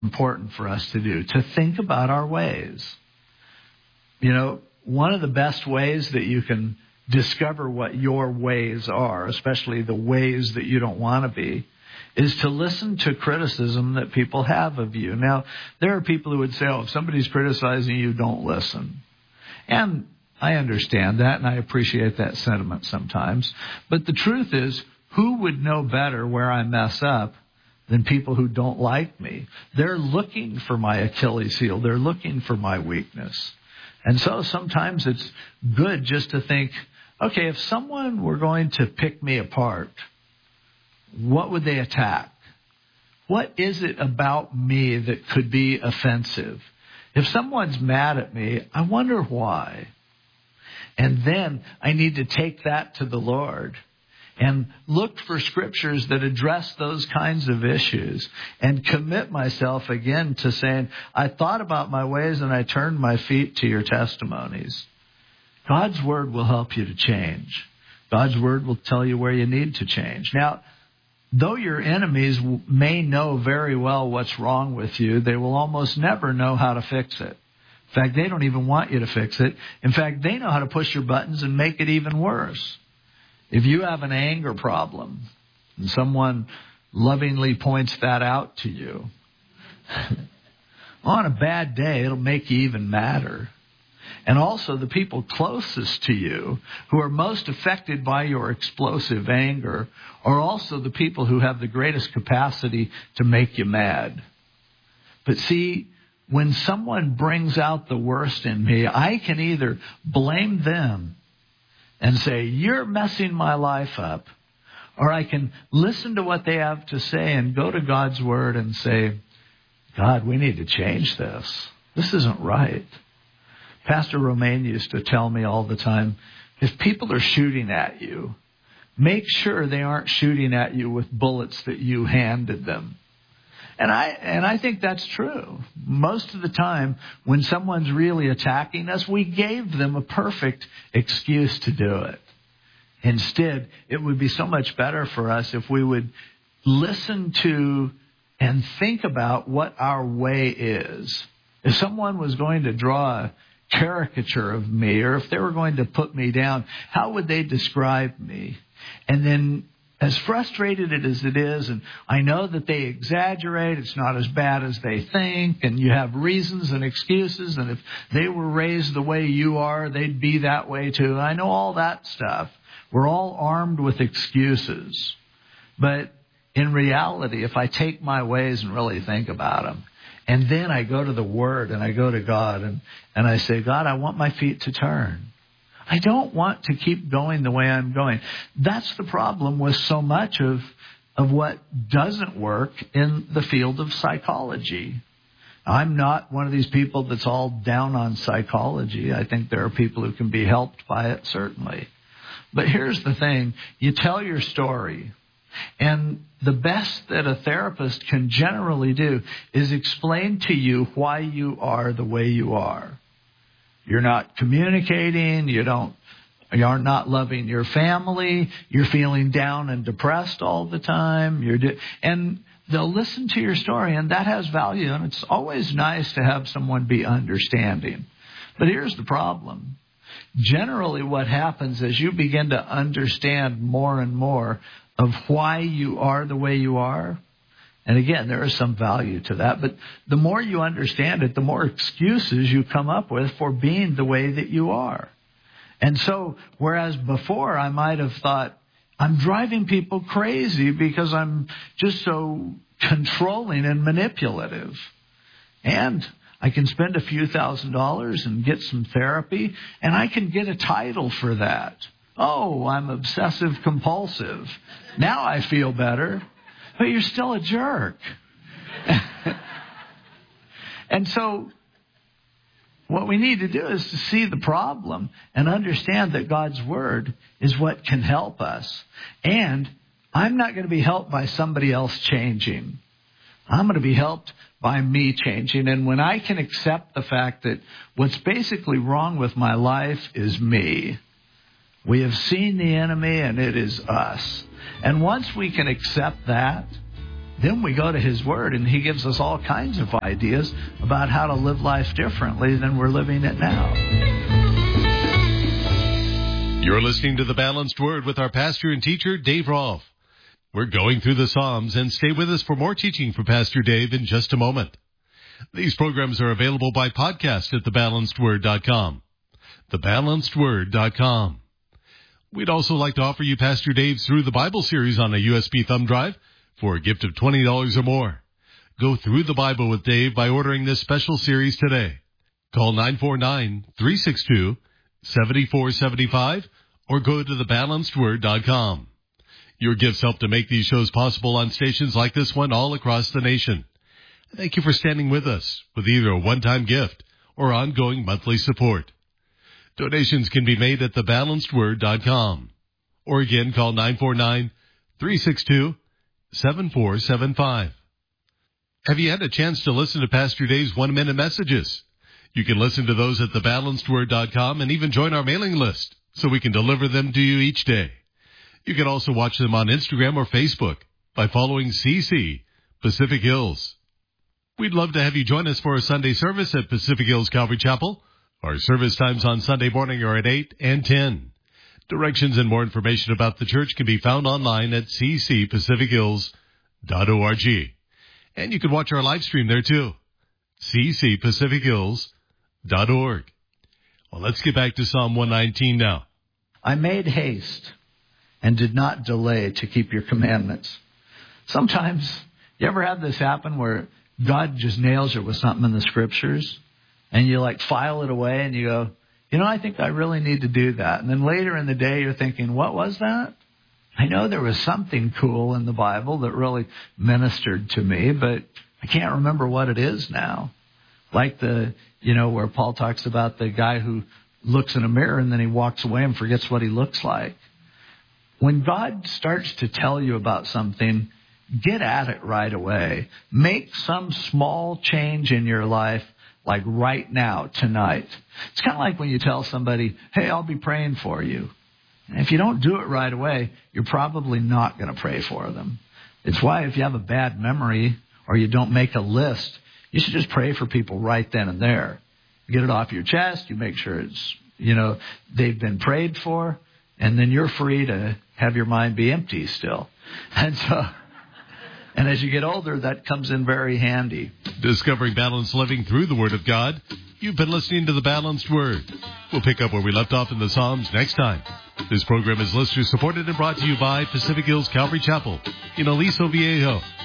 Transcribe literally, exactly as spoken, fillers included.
important for us to do, to think about our ways. You know, one of the best ways that you can discover what your ways are, especially the ways that you don't want to be, is to listen to criticism that people have of you. Now, there are people who would say, oh, if somebody's criticizing you, don't listen. And I understand that, and I appreciate that sentiment sometimes. But the truth is, who would know better where I mess up than people who don't like me? They're looking for my Achilles heel. They're looking for my weakness. And so sometimes it's good just to think, okay, if someone were going to pick me apart, what would they attack? What is it about me that could be offensive? If someone's mad at me, I wonder why. And then I need to take that to the Lord and look for scriptures that address those kinds of issues and commit myself again to saying, I thought about my ways and I turned my feet to your testimonies. God's word will help you to change. God's word will tell you where you need to change. Now, though your enemies may know very well what's wrong with you, they will almost never know how to fix it. In fact, they don't even want you to fix it. In fact, they know how to push your buttons and make it even worse. If you have an anger problem and someone lovingly points that out to you, on a bad day, it'll make you even madder. And also the people closest to you who are most affected by your explosive anger are also the people who have the greatest capacity to make you mad. But see, when someone brings out the worst in me, I can either blame them and say, you're messing my life up, or I can listen to what they have to say and go to God's word and say, God, we need to change this. This isn't right. Pastor Romaine used to tell me all the time, if people are shooting at you, make sure they aren't shooting at you with bullets that you handed them. And I and I think that's true. Most of the time, when someone's really attacking us, we gave them a perfect excuse to do it. Instead, it would be so much better for us if we would listen to and think about what our way is. If someone was going to draw a caricature of me, or if they were going to put me down, how would they describe me? And then, as frustrated as it is, and I know that they exaggerate, it's not as bad as they think, and you have reasons and excuses, and if they were raised the way you are, they'd be that way too. I know all that stuff. We're all armed with excuses. But in reality, if I take my ways and really think about them, and then I go to the Word and I go to God and, and I say, God, I want my feet to turn. I don't want to keep going the way I'm going. That's the problem with so much of, of what doesn't work in the field of psychology. I'm not one of these people that's all down on psychology. I think there are people who can be helped by it, certainly. But here's the thing. You tell your story. And the best that a therapist can generally do is explain to you why you are the way you are. You're not communicating. You don't, you're not loving your family. You're feeling down and depressed all the time. You're de- and they'll listen to your story, and that has value. And it's always nice to have someone be understanding. But here's the problem. Generally, what happens is you begin to understand more and more of why you are the way you are. And again, there is some value to that. But the more you understand it, the more excuses you come up with for being the way that you are. And so, whereas before I might have thought, I'm driving people crazy because I'm just so controlling and manipulative. And I can spend a few thousand dollars and get some therapy, and I can get a title for that. Oh, I'm obsessive compulsive. Now I feel better. But you're still a jerk. And so what we need to do is to see the problem and understand that God's Word is what can help us. And I'm not going to be helped by somebody else changing. I'm going to be helped by me changing. And when I can accept the fact that what's basically wrong with my life is me, we have seen the enemy and it is us. And once we can accept that, then we go to His Word, and He gives us all kinds of ideas about how to live life differently than we're living it now. You're listening to The Balanced Word with our pastor and teacher, Dave Rolfe. We're going through the Psalms, and stay with us for more teaching from Pastor Dave in just a moment. These programs are available by podcast at the balanced word dot com. the balanced word dot com. We'd also like to offer you Pastor Dave's Through the Bible series on a U S B thumb drive for a gift of twenty dollars or more. Go through the Bible with Dave by ordering this special series today. Call nine four nine, three six two, seven four seven five or go to the balanced word dot com. Your gifts help to make these shows possible on stations like this one all across the nation. Thank you for standing with us with either a one-time gift or ongoing monthly support. Donations can be made at the balanced word dot com. Or again, call nine four nine, three six two, seven four seven five. Have you had a chance to listen to Pastor Dave's one-minute messages? You can listen to those at the balanced word dot com and even join our mailing list so we can deliver them to you each day. You can also watch them on Instagram or Facebook by following C C Pacific Hills. We'd love to have you join us for a Sunday service at Pacific Hills Calvary Chapel. Our service times on Sunday morning are at eight and ten. Directions and more information about the church can be found online at c c pacific hills dot org. And you can watch our live stream there too, c c pacific hills dot org. Well, let's get back to Psalm one nineteen now. I made haste and did not delay to keep your commandments. Sometimes, you ever have this happen where God just nails it with something in the Scriptures, and you like file it away and you go, you know, I think I really need to do that. And then later in the day you're thinking, what was that? I know there was something cool in the Bible that really ministered to me, but I can't remember what it is now. Like the, you know, where Paul talks about the guy who looks in a mirror and then he walks away and forgets what he looks like. When God starts to tell you about something, get at it right away. Make some small change in your life, like right now, tonight. It's kind of like when you tell somebody, hey, I'll be praying for you. And if you don't do it right away, you're probably not going to pray for them. It's why if you have a bad memory or you don't make a list, you should just pray for people right then and there. You get it off your chest. You make sure it's, you know, they've been prayed for. And then you're free to have your mind be empty still. And so... And as you get older, that comes in very handy. Discovering balanced living through the Word of God. You've been listening to The Balanced Word. We'll pick up where we left off in the Psalms next time. This program is listener supported and brought to you by Pacific Hills Calvary Chapel in Aliso Viejo.